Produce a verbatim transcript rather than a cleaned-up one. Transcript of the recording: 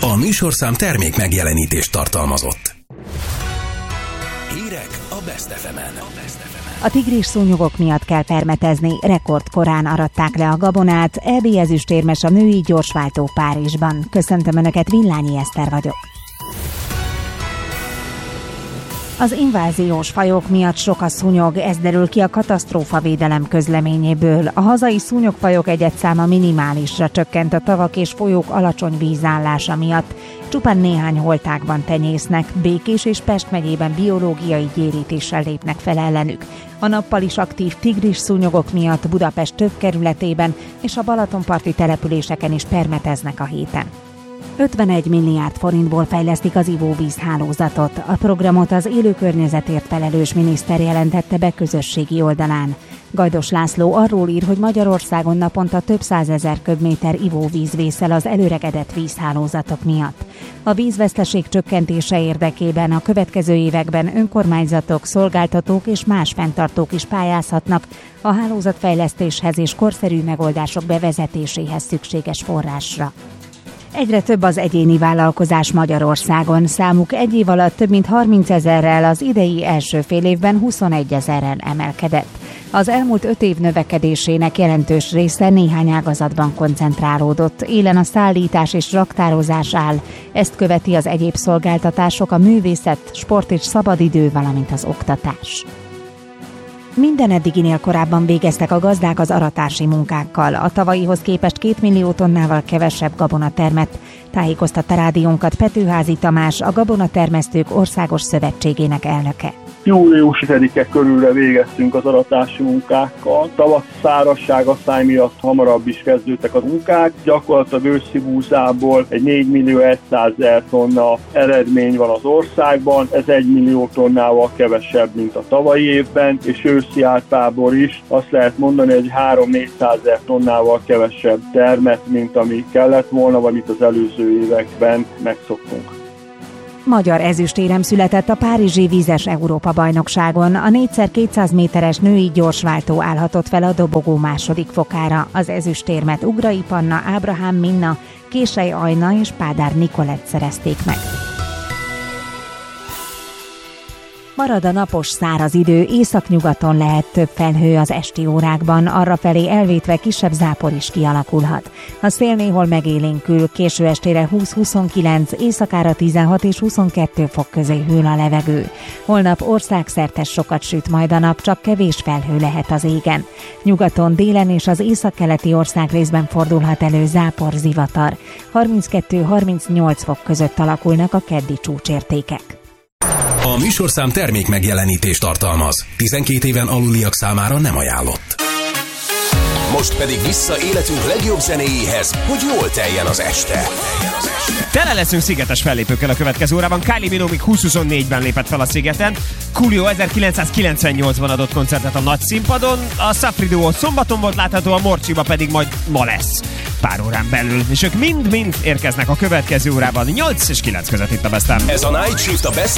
A műsorszám termék megjelenítést tartalmazott. Hírek a Best ef emen. A tigris szúnyogok miatt kell permetezni, rekordkorán aratták le a gabonát, é bé ezüstérmes a női gyorsváltó Párizsban. Köszöntöm Önöket, Villányi Eszter vagyok. Az inváziós fajok miatt sok a szúnyog, ez derül ki a katasztrófavédelem közleményéből. A hazai szúnyogfajok egyedszáma minimálisra csökkent a tavak és folyók alacsony vízállása miatt. Csupán néhány holtákban tenyésznek, Békés és Pest megyében biológiai gyérítéssel lépnek fel ellenük. A nappal is aktív tigris szúnyogok miatt Budapest több kerületében és a balatonparti településeken is permeteznek a héten. ötvenegy milliárd forintból fejlesztik az ivóvízhálózatot. A programot az élő környezetért felelős miniszter jelentette be közösségi oldalán. Gajdos László arról ír, hogy Magyarországon naponta több százezer köbméter ivóvíz vészel az előregedett vízhálózatok miatt. A vízveszteség csökkentése érdekében a következő években önkormányzatok, szolgáltatók és más fenntartók is pályázhatnak a hálózatfejlesztéshez és korszerű megoldások bevezetéséhez szükséges forrásra. Egyre több az egyéni vállalkozás Magyarországon. Számuk egy év alatt több mint harmincezerrel, az idei első fél évben huszonegyezerrel emelkedett. Az elmúlt öt év növekedésének jelentős része néhány ágazatban koncentrálódott. Élen a szállítás és raktározás áll. Ezt követi az egyéb szolgáltatások, a művészet, sport és szabadidő, valamint az oktatás. Minden eddiginél korábban végeztek a gazdák az aratási munkákkal. A tavalyihoz képest két millió tonnával kevesebb gabona termett. Tájékoztatta rádiónkat Petőházy Tamás, a Gabonatermesztők Országos Szövetségének elnöke. július tizedike körülre végeztünk az aratási munkákkal. Tavasz szárazság asszály miatt hamarabb is kezdődtek a munkák. Gyakorlatilag őszi búzából egy négy millió százezer tonna eredmény van az országban. Ez egy millió tonnával kevesebb, mint a tavalyi évben, és őszi árpából is azt lehet mondani, hogy három-négyszázezer tonnával kevesebb termet, mint ami kellett volna, vagy mint az előző években megszoktunk. Magyar ezüstérem született a párizsi vízes Európa-bajnokságon. A négyszer kétszáz méteres női gyorsváltó állhatott fel a dobogó második fokára. Az ezüstérmet Ugrai Panna, Ábrahám Minna, Késely Ajna és Pádár Nikolett szerezték meg. Marad a napos száraz idő, északnyugaton lehet több felhő az esti órákban, arrafelé elvétve kisebb zápor is kialakulhat. A szél néhol megélénkül, késő estére húsz-huszonkilenc, éjszakára tizenhat és huszonkettő fok közé hűl a levegő. Holnap országszerte sokat süt majd a nap, csak kevés felhő lehet az égen. Nyugaton, délen és az északkeleti országrészben fordulhat elő zápor, zivatar. harminckettő-harmincnyolc fok között alakulnak a keddi csúcsértékek. A műsorszám termék megjelenítést tartalmaz. tizenkét éven aluliak számára nem ajánlott. Most pedig vissza életünk legjobb zenéjéhez, hogy jól teljen az este. Tele leszünk szigetes fellépőkkel a következő órában. Kylie Minogue húsz-huszonnégyben lépett fel a szigeten. Coolio ezerkilencszázkilencvennyolcban adott koncertet a nagy színpadon. A Safri Duo szombaton volt látható, a Morcsiba pedig majd ma lesz. Pár órán belül. És ők mind-mind érkeznek a következő órában. nyolc és kilenc között itt a Best-en. Ez a Night Shift a Best